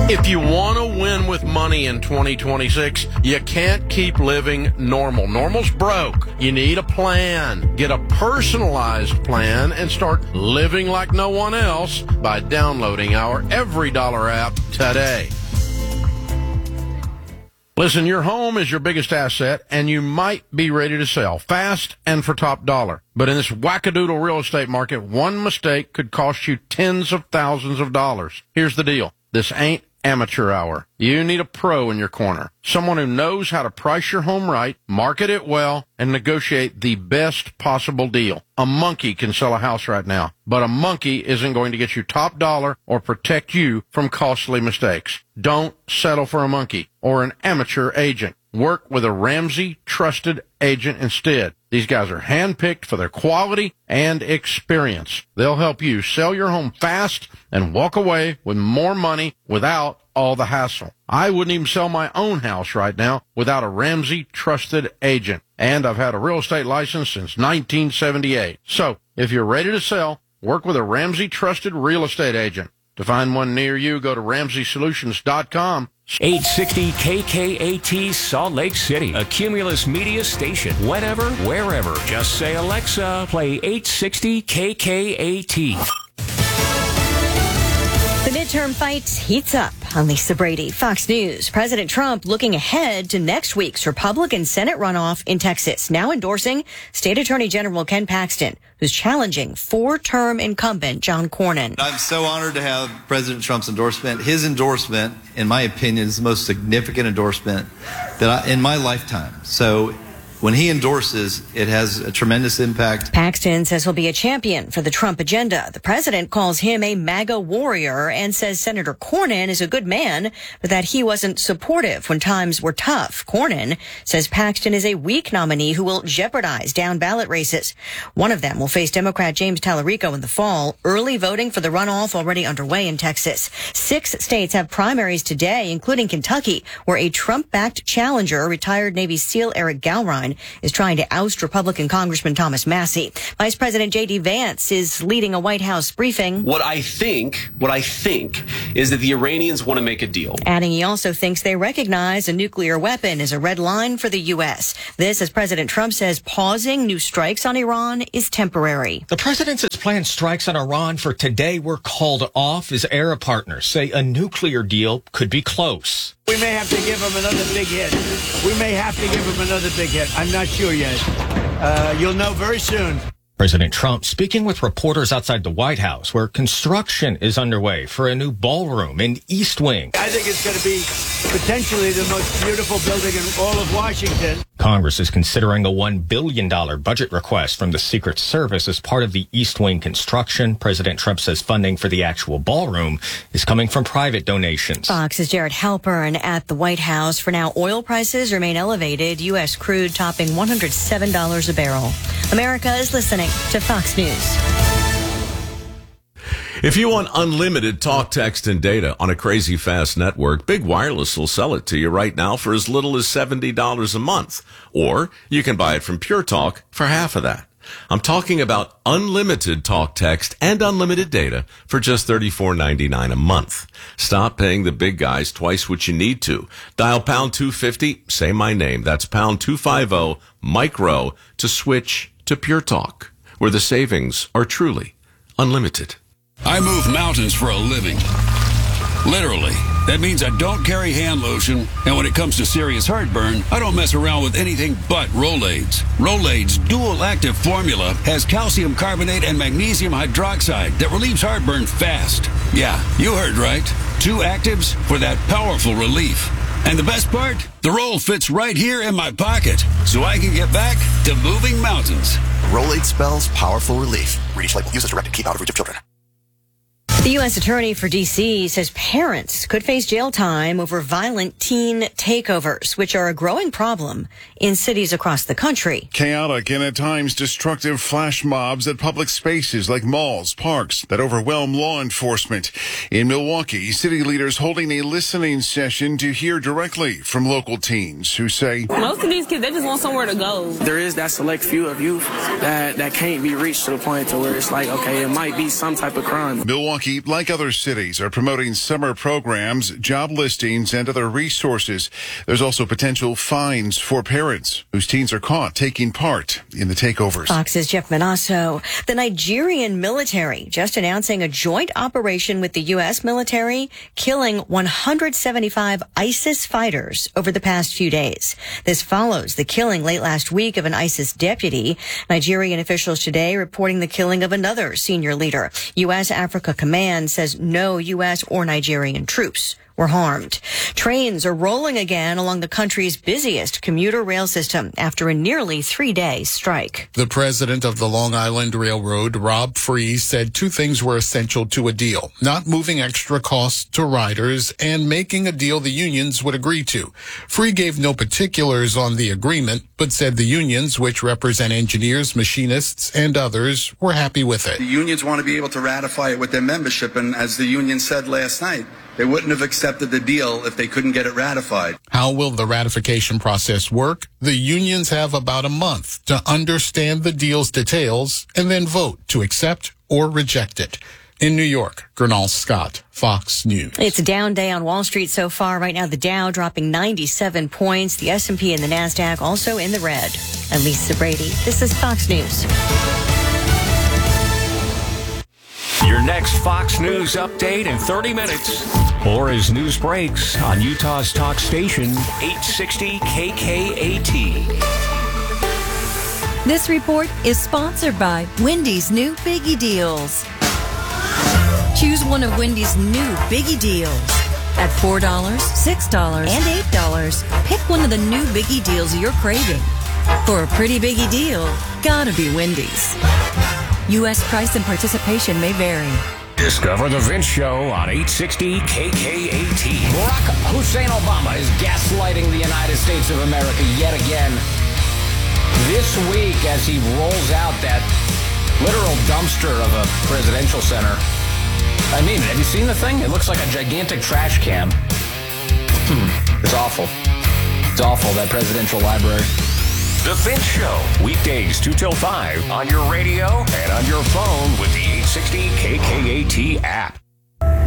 If you want to win with money in 2026, you can't keep living normal. Normal's broke. You need a plan. Get a personalized plan and start living like no one else by downloading our Every Dollar app today. Listen, your home is your biggest asset, and you might be ready to sell fast and for top dollar. But in this wackadoodle real estate market, one mistake could cost you tens of thousands of dollars. Here's the deal. This ain't amateur hour. You need a pro in your corner. Someone who knows how to price your home right, market it well, and negotiate the best possible deal. A monkey can sell a house right now, but a monkey isn't going to get you top dollar or protect you from costly mistakes. Don't settle for a monkey or an amateur agent. Work with a Ramsey trusted agent instead. These guys are handpicked for their quality and experience. They'll help you sell your home fast and walk away with more money without all the hassle. I wouldn't even sell my own house right now without a Ramsey trusted agent. And I've had a real estate license since 1978. So if you're ready to sell, work with a Ramsey trusted real estate agent. To find one near you, go to RamseySolutions.com. 860 KKAT Salt Lake City, a Cumulus Media station. Whenever, wherever. Just say, Alexa, play 860 KKAT. The midterm fight heats up. I'm Lisa Brady, Fox News. President Trump looking ahead to next week's Republican Senate runoff in Texas, now endorsing State Attorney General Ken Paxton, who's challenging four-term incumbent John Cornyn. I'm so honored to have President Trump's endorsement. His endorsement, in my opinion, is the most significant endorsement in my lifetime. So when he endorses, it has a tremendous impact. Paxton says he'll be a champion for the Trump agenda. The president calls him a MAGA warrior and says Senator Cornyn is a good man, but that he wasn't supportive when times were tough. Cornyn says Paxton is a weak nominee who will jeopardize down ballot races. One of them will face Democrat James Tallarico in the fall. Early voting for the runoff already underway in Texas. 6 states have primaries today, including Kentucky, where a Trump-backed challenger, retired Navy SEAL Eric Galrine, is trying to oust Republican Congressman Thomas Massie. Vice President J.D. Vance is leading a White House briefing. What I think is that the Iranians want to make a deal. Adding he also thinks they recognize a nuclear weapon is a red line for the U.S. This as President Trump says pausing new strikes on Iran is temporary. The president says planned strikes on Iran for today were called off as Arab partners say a nuclear deal could be close. We may have to give him another big hit. I'm not sure yet. You'll know very soon. President Trump speaking with reporters outside the White House, where construction is underway for a new ballroom in East Wing. I think it's going to be potentially the most beautiful building in all of Washington. Congress is considering a $1 billion budget request from the Secret Service as part of the East Wing construction. President Trump says funding for the actual ballroom is coming from private donations. Fox's Jared Halpern at the White House. For now, oil prices remain elevated. U.S. crude topping $107 a barrel. America is listening to Fox News. If you want unlimited talk, text, and data on a crazy fast network, Big Wireless will sell it to you right now for as little as $70 a month. Or you can buy it from Pure Talk for half of that. I'm talking about unlimited talk, text, and unlimited data for just $34.99 a month. Stop paying the big guys twice what you need to. Dial pound 250, say my name. That's pound 250, micro, to switch to Pure Talk, where the savings are truly unlimited. I move mountains for a living. Literally. That means I don't carry hand lotion, and when it comes to serious heartburn, I don't mess around with anything but Rolaids. Rolaids' dual-active formula has calcium carbonate and magnesium hydroxide that relieves heartburn fast. Yeah, you heard right. 2 actives for that powerful relief. And the best part? The roll fits right here in my pocket, so I can get back to moving mountains. Rolaids spells powerful relief. Read each label. Use as directed. Keep out of reach of children. The U.S. Attorney for D.C. says parents could face jail time over violent teen takeovers, which are a growing problem in cities across the country. Chaotic and at times destructive flash mobs at public spaces like malls, parks that overwhelm law enforcement. In Milwaukee, city leaders holding a listening session to hear directly from local teens who say, most of these kids, they just want somewhere to go. There is that select few of youth that can't be reached to the point to where it's like, okay, it might be some type of crime. Milwaukee Windy, like other cities, are promoting summer programs, job listings, and other resources. There's also potential fines for parents whose teens are caught taking part in the takeovers. Fox's Jeff Manasso. The Nigerian military just announcing a joint operation with the U.S. military, killing 175 ISIS fighters over the past few days. This follows the killing late last week of an ISIS deputy. Nigerian officials today reporting the killing of another senior leader. U.S. Africa Command says no U.S. or Nigerian troops were harmed. Trains are rolling again along the country's busiest commuter rail system after a nearly 3-day strike. The president of the Long Island Railroad, Rob Free, said two things were essential to a deal: not moving extra costs to riders and making a deal the unions would agree to. Free gave no particulars on the agreement, but said the unions, which represent engineers, machinists, and others, were happy with it. The unions want to be able to ratify it with their membership, and as the union said last night, they wouldn't have accepted the deal if they couldn't get it ratified. How will the ratification process work? The unions have about a month to understand the deal's details and then vote to accept or reject it. In New York, Gernal Scott, Fox News. It's a down day on Wall Street so far. Right now, the Dow dropping 97 points. The S&P and the NASDAQ also in the red. I'm Lisa Brady. This is Fox News. Your next Fox News update in 30 minutes. Or as news breaks on Utah's talk station, 860 KKAT. This report is sponsored by Wendy's new Biggie Deals. Choose one of Wendy's new Biggie Deals. At $4, $6, and $8, pick one of the new Biggie Deals you're craving. For a pretty Biggie deal, gotta be Wendy's. U.S. price and participation may vary. Discover The Vince Show on 860 KKAT. Barack Hussein Obama is gaslighting the United States of America yet again. This week, as he rolls out that literal dumpster of a presidential center. I mean, have you seen the thing? It looks like a gigantic trash can. It's awful. It's awful, that presidential library. The Vince Show, weekdays 2 till 5 on your radio and on your phone with the 860 KKAT app.